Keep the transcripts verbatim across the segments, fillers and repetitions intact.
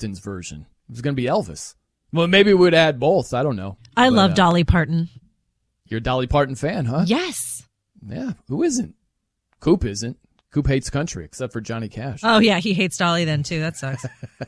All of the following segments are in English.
Houston's version. It was going to be Elvis. Well, maybe we'd add both. I don't know. I but, love uh, Dolly Parton. You're a Dolly Parton fan, huh? Yes. Yeah. Who isn't? Coop isn't. Coop hates country, except for Johnny Cash. Oh, yeah. He hates Dolly then, too. That sucks.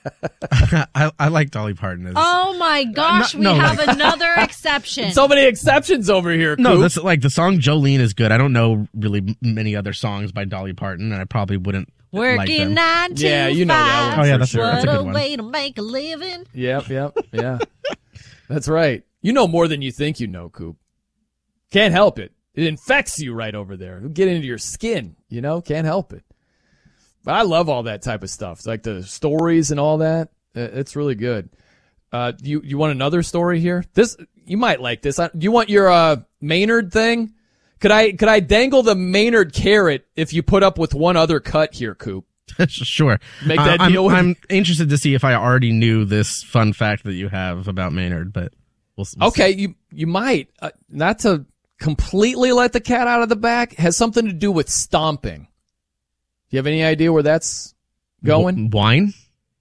I, I like Dolly Parton. As, oh, my gosh. Uh, we no, have like- another exception. So many exceptions over here, Coop. No, this like the song Jolene is good. I don't know really many other songs by Dolly Parton, and I probably wouldn't like Working them. nine to Yeah, you know that five. one Oh, yeah, for that's, sure. that's a What good a one. way to make a living. Yep, yep, yeah. That's right. You know more than you think you know, Coop. Can't help it. It infects you right over there. It'll get into your skin, you know? Can't help it. But I love all that type of stuff, like the stories and all that. Uh, It's really good. Uh, you you want another story here? This you might like this. I, do you want your uh, Maynard thing? Could I could I dangle the Maynard carrot if you put up with one other cut here, Coop? Sure. Make that uh, I'm, deal with I'm interested to see if I already knew this fun fact that you have about Maynard, but we'll, we'll Okay, see. you you might uh, not to completely let the cat out of the bag. Has something to do with stomping. Do you have any idea where that's going? W- wine?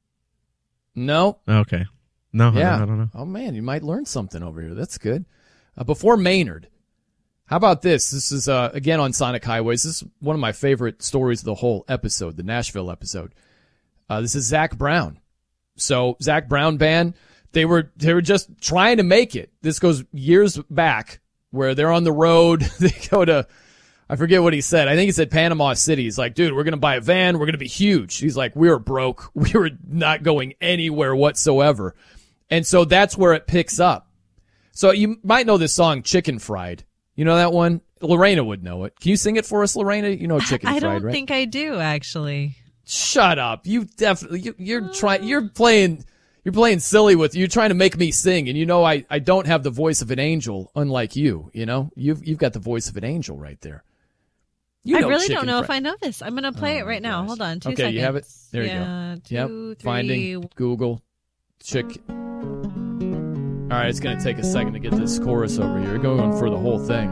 No. Okay. No, Yeah. I, don't, I don't know. Oh man, you might learn something over here. That's good. Uh, before Maynard, how about this? This is uh, again on Sonic Highways. This is one of my favorite stories of the whole episode, the Nashville episode. Uh, this is Zach Brown. So Zach Brown band, they were they were just trying to make it. This goes years back, where they're on the road. They go to, I forget what he said. I think he said Panama City. He's like, dude, we're going to buy a van. We're going to be huge. He's like, we were broke. We were not going anywhere whatsoever. And so that's where it picks up. So you might know this song, Chicken Fried. You know that one? Lorena would know it. Can you sing it for us, Lorena? You know Chicken I Fried, don't right? think I do, actually. Shut up. You definitely, you, you're trying, you're playing, you're playing silly with, you're trying to make me sing. And you know, I, I don't have the voice of an angel, unlike you, you know? You've, you've got the voice of an angel right there. You I know really Chicken don't know Fried. if I know this. I'm going to play Oh, it right my now. gosh. Hold on. Two okay, seconds. you have it? There yeah, you go. Two, Yep. three. Finding Google. Chick. All right, it's going to take a second to get this chorus over here. Going for the whole thing.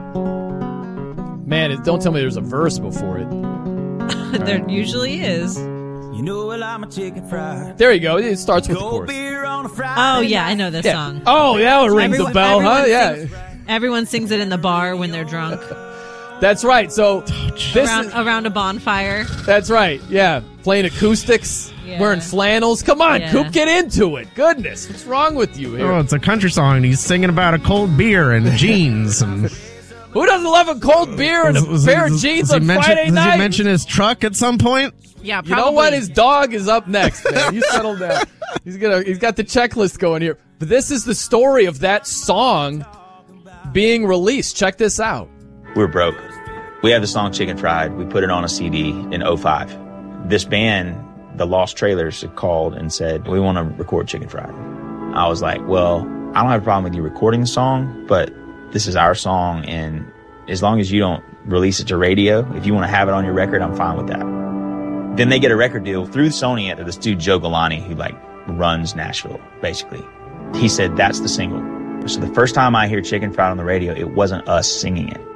Man, it, don't tell me there's a verse before it. There usually is. You know, well, I'm a chicken fried. There you go. It starts with the Cold chorus. beer on a Friday Oh, yeah, I know this Yeah. song. Oh, that one rings Everyone- a bell, huh? everyone Yeah. sings- Everyone sings it in the bar when they're drunk. That's right. So this Around, is, around a bonfire. that's right. Yeah, playing acoustics, Yeah. wearing flannels. Come on, Yeah. Coop, get into it. Goodness, what's wrong with you here? Oh, it's a country song, and he's singing about a cold beer and jeans. And Who doesn't love a cold beer and a Was- was- pair of was- jeans was he on mention- Friday does night? he mention his truck at some point? Yeah, You probably. know what? His dog is up next, man. You settle down. He's gonna. He's got the checklist going here. But this is the story of that song being released. Check this out. We're broke. We have the song Chicken Fried. We put it on a C D in oh five. This band, the Lost Trailers, called and said, we want to record Chicken Fried. I was like, well, I don't have a problem with you recording the song, but this is our song, and as long as you don't release it to radio, if you want to have it on your record, I'm fine with that. Then they get a record deal through Sony to this dude, Joe Galani, who like runs Nashville, basically. He said, that's the single. So the first time I hear Chicken Fried on the radio, it wasn't us singing it.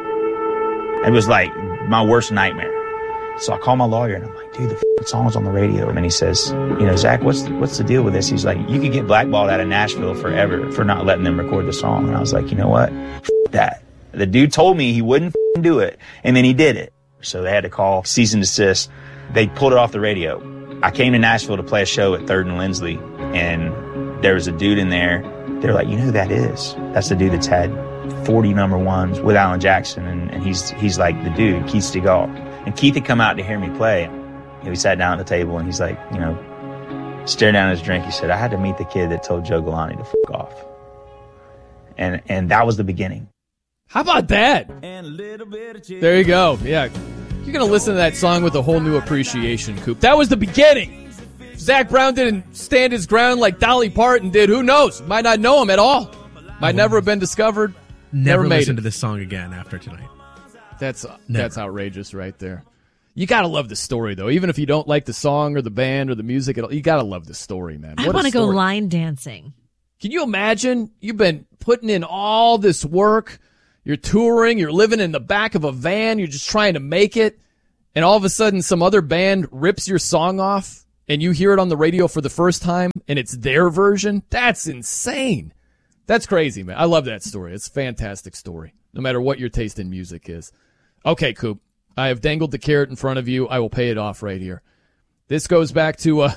It was like my worst nightmare. So I call my lawyer and I'm like, dude, the f- song's on the radio. And he says, you know, Zach, what's the, what's the deal with this? He's like, you could get blackballed out of Nashville forever for not letting them record the song. And I was like, you know what? F- that. The dude told me he wouldn't f- do it. And then he did it. So they had to call cease and desist. They pulled it off the radio. I came to Nashville to play a show at Third and Lindsley. And there was a dude in there. They were like, you know who that is? That's the dude that's had forty number ones with Alan Jackson. And, and he's he's like the dude, Keith Stegall. And Keith had come out to hear me play. You know, he sat down at the table and he's like, you know, staring down at his drink. He said, I had to meet the kid that told Joe Galani to fuck off. And and that was the beginning. How about that? and a little bit of chicken. There you go. Yeah. You're going to listen to that song with a whole new appreciation, Coop. That was the beginning. If Zach Brown didn't stand his ground like Dolly Parton did, who knows? Might not know him at all. Might never have been discovered. Never, Never made listen it. to this song again after tonight. That's that's outrageous right there. You got to love the story, though. Even if you don't like the song or the band or the music at all, you got to love the story, man. I What a want to go story. line dancing. Can you imagine? You've been putting in all this work. You're touring. You're living in the back of a van. You're just trying to make it. And all of a sudden, some other band rips your song off, and you hear it on the radio for the first time, and it's their version. That's insane. That's crazy, man. I love that story. It's a fantastic story, no matter what your taste in music is. Okay, Coop, I have dangled the carrot in front of you. I will pay it off right here. This goes back to, uh,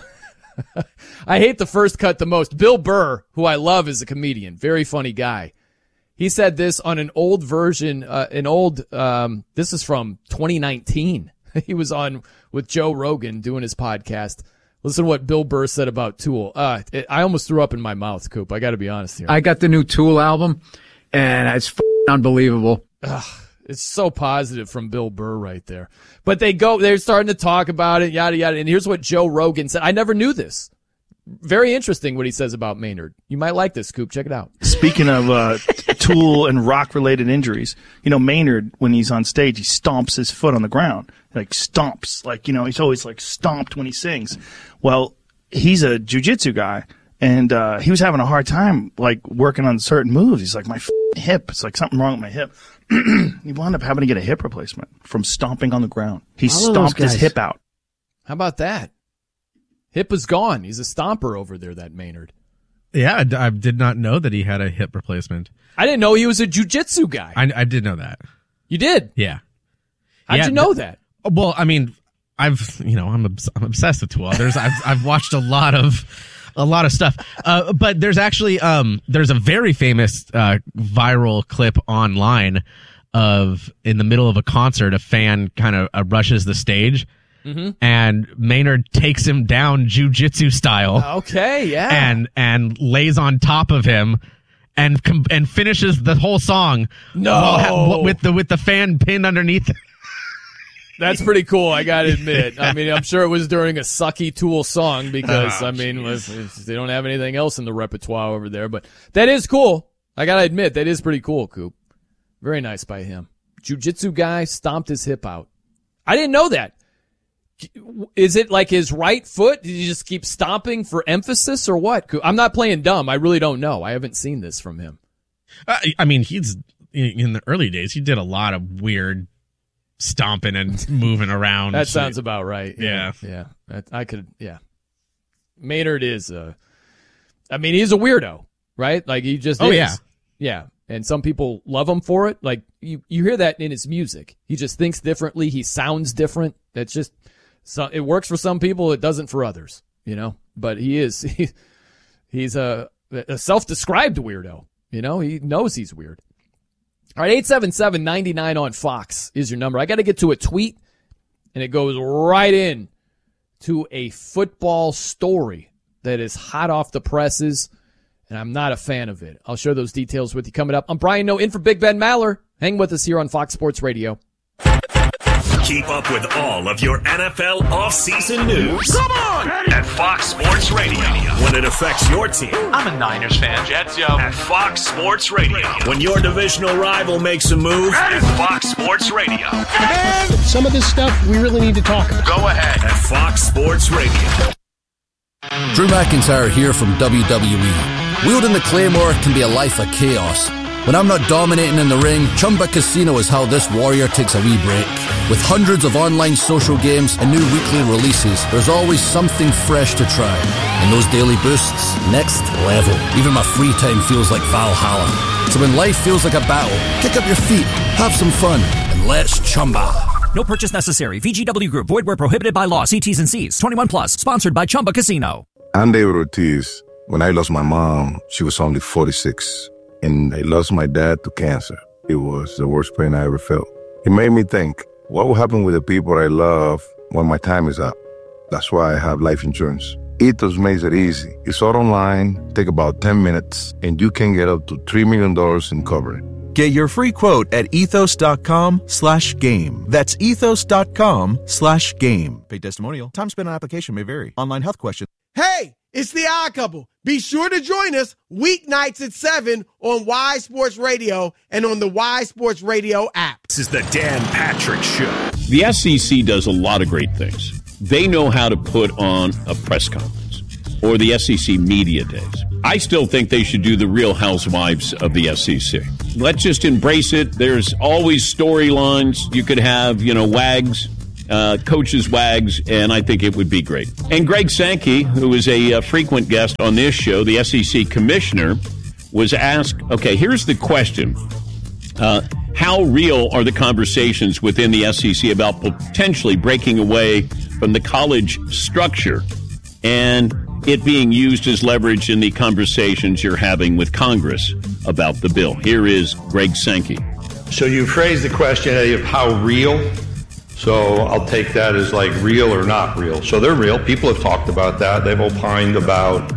I hate the first cut the most. Bill Burr, who I love as a comedian, very funny guy. He said this on an old version, uh, an old, um, this is from twenty nineteen. He was on with Joe Rogan doing his podcast. Listen to what Bill Burr said about Tool. Uh, it, I almost threw up in my mouth, Coop. I got to be honest here. I got the new Tool album, and it's f- unbelievable. Ugh, it's so positive from Bill Burr right there. But they go, they're starting to talk about it, yada, yada. And here's what Joe Rogan said. I never knew this. Very interesting what he says about Maynard. You might like this, Coop. Check it out. Speaking of uh, Tool and rock-related injuries, you know, Maynard, when he's on stage, he stomps his foot on the ground. Like, stomps. Like, you know, he's always, like, stomped when he sings. Well, he's a jiu-jitsu guy, and uh, he was having a hard time, like, working on certain moves. He's like, my f- hip. It's like something wrong with my hip. He wound up having to get a hip replacement from stomping on the ground. He All of stomped those his guys. hip out. How about that? Hip is gone. He's a stomper over there, that Maynard. Yeah, I, d- I did not know that he had a hip replacement. I didn't know he was a jiu-jitsu guy. I, I did know that. You did? Yeah. How'd Yeah, you know th- that? Well, I mean, I've, you know, I'm, obs- I'm obsessed with Tool. There's, I've, I've watched a lot of, a lot of stuff. Uh, but there's actually, um, there's a very famous, uh, viral clip online of, in the middle of a concert, a fan kind of uh, rushes the stage. Mm-hmm. And Maynard takes him down jiu-jitsu style. Okay, yeah. And, and lays on top of him and, com- and finishes the whole song. No. while- with the, with the fan pinned underneath. That's pretty cool, I gotta admit. I mean, I'm sure it was during a sucky Tool song because, Oh, I mean, if, if they don't have anything else in the repertoire over there. But that is cool. I gotta admit, that is pretty cool, Coop. Very nice by him. Jiu-jitsu guy stomped his hip out. I didn't know that. Is it like his right foot? Did he just keep stomping for emphasis or what? I'm not playing dumb. I really don't know. I haven't seen this from him. Uh, I mean, he's in the early days. He did a lot of weird stomping and moving around. That sounds about right. Yeah, yeah. yeah. I could. Yeah. Maynard is a. I mean, he's a weirdo, right? Like he just. Oh is. yeah, yeah. And some people love him for it. Like you, you hear that in his music. He just thinks differently. He sounds different. That's just. So it works for some people. It doesn't for others. You know. But he is. He, he's a, a self-described weirdo. You know. He knows he's weird. All right, eight seven seven, nine nine on Fox is your number. I got to get to a tweet, and it goes right in to a football story that is hot off the presses, and I'm not a fan of it. I'll share those details with you coming up. I'm Brian Noe in for Big Ben Maller. Hang with us here on Fox Sports Radio. Keep up with all of your N F L offseason news. Come on! At Fox Sports Radio. When it affects your team. I'm a Niners fan. Jets, yo. At Fox Sports Radio. When your divisional rival makes a move. At Fox Sports Radio. Man, some of this stuff we really need to talk about. Go ahead. At Fox Sports Radio. Drew McIntyre here from W W E. Wielding the Claymore can be a life of chaos. When I'm not dominating in the ring, Chumba Casino is how this warrior takes a wee break. With hundreds of online social games and new weekly releases, there's always something fresh to try. And those daily boosts, next level. Even my free time feels like Valhalla. So when life feels like a battle, kick up your feet, have some fun, and let's Chumba. No purchase necessary. V G W Group. Void where prohibited by law. See T's and C's. twenty-one plus. Sponsored by Chumba Casino. I'm David Ortiz. When I lost my mom, she was only forty-six. And I lost my dad to cancer. It was the worst pain I ever felt. It made me think, what will happen with the people I love when my time is up? That's why I have life insurance. Ethos makes it easy. It's all online, take about ten minutes, and you can get up to three million dollars in coverage. Get your free quote at ethos.com slash game. That's ethos.com slash game. Paid testimonial. Time spent on application may vary. Online health question. Hey, it's the Odd Couple. Be sure to join us weeknights at seven on Y Sports Radio and on the Y Sports Radio app. This is the Dan Patrick Show. The S E C does a lot of great things. They know how to put on a press conference or the S E C media days. I still think they should do the Real Housewives of the S E C. Let's just embrace it. There's always storylines. You could have, you know, Wags uh, coaches' wags, and I think it would be great. And Greg Sankey, who is a uh, frequent guest on this show, the S E C commissioner, was asked, okay, here's the question. Uh, how real are the conversations within the S E C about potentially breaking away from the college structure and it being used as leverage in the conversations you're having with Congress about the bill? Here is Greg Sankey. So you phrased the question of how real. So I'll take that as like real or not real. So they're real. People have talked about that. They've opined about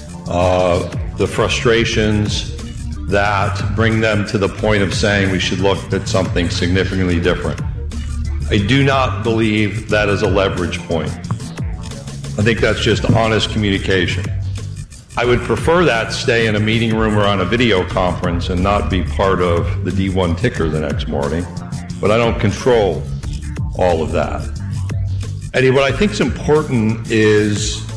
uh, the frustrations that bring them to the point of saying we should look at something significantly different. I do not believe that is a leverage point. I think that's just honest communication. I would prefer that stay in a meeting room or on a video conference and not be part of the D one ticker the next morning, but I don't control all of that. Eddie, what I think is important is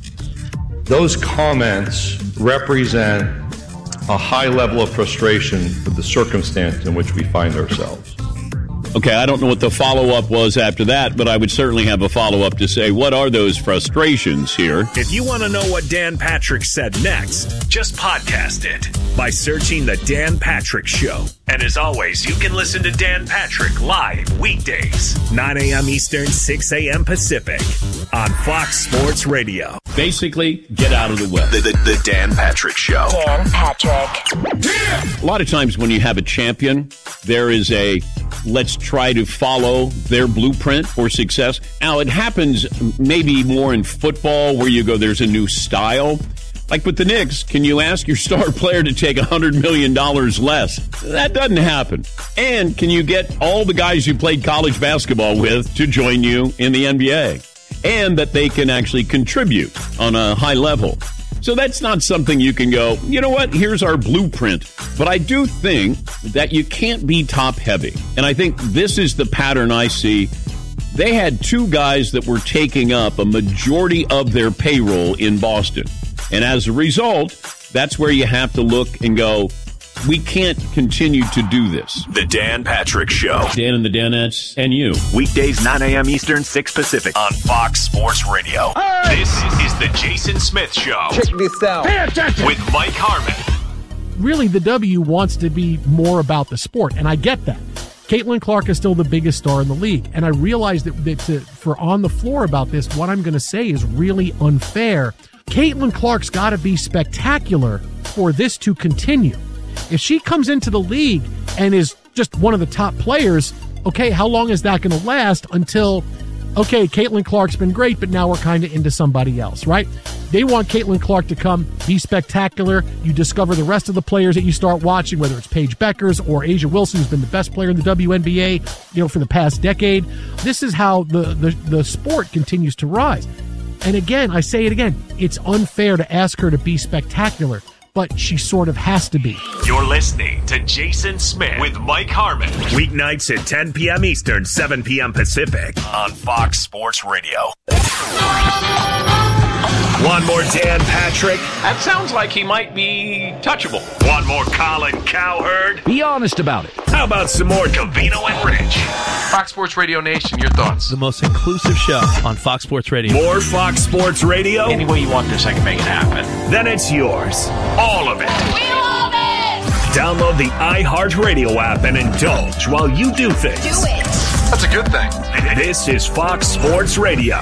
those comments represent a high level of frustration with the circumstance in which we find ourselves. Okay, I don't know what the follow-up was after that, but I would certainly have a follow-up to say, what are those frustrations here? If you want to know what Dan Patrick said next, just podcast it by searching The Dan Patrick Show. And as always, you can listen to Dan Patrick live weekdays, nine a.m. Eastern, six a.m. Pacific on Fox Sports Radio. Basically, get out of the way. The, the, the Dan Patrick Show. Dan Patrick. A lot of times when you have a champion, there is a let's try to follow their blueprint for success. Now, it happens maybe more in football where you go, there's a new style. Like with the Knicks, can you ask your star player to take one hundred million dollars less? That doesn't happen. And can you get all the guys you played college basketball with to join you in the N B A? And that they can actually contribute on a high level. So that's not something you can go, you know what, here's our blueprint. But I do think that you can't be top heavy. And I think this is the pattern I see. They had two guys that were taking up a majority of their payroll in Boston. And as a result, that's where you have to look and go, we can't continue to do this. The Dan Patrick Show. Dan and the Danettes and you. Weekdays, nine a.m. Eastern, six Pacific on Fox Sports Radio. Hey! This is the Jason Smith Show. Check this out. Pay attention. With Mike Harmon. Really, the W wants to be more about the sport, and I get that. Caitlin Clark is still the biggest star in the league, and I realize that, that to, for On the Floor about this, what I'm going to say is really unfair. Caitlin Clark's got to be spectacular for this to continue. If she comes into the league and is just one of the top players, okay, how long is that going to last until, okay, Caitlin Clark's been great, but now we're kind of into somebody else, right? They want Caitlin Clark to come, be spectacular. You discover the rest of the players that you start watching, whether it's Paige Beckers or Asia Wilson, who's been the best player in the W N B A, you know, for the past decade. This is how the, the, the sport continues to rise. And again, I say it again, it's unfair to ask her to be spectacular, but she sort of has to be. You're listening to Jason Smith with Mike Harmon. Weeknights at ten p.m. Eastern, seven p.m. Pacific on Fox Sports Radio. One more Dan Patrick. That sounds like he might be touchable. One more Colin Cowherd. Be honest about it. How about some more Covino and Rich? Fox Sports Radio Nation, your thoughts? The most inclusive show on Fox Sports Radio. More Fox Sports Radio? Any way you want this, I can make it happen. Then it's yours. All of it. We love it! Download the iHeartRadio app and indulge while you do things. Do it! That's a good thing. This is Fox Sports Radio.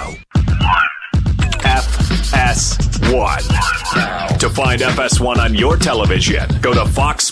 F S one. To find F S one on your television, go to Fox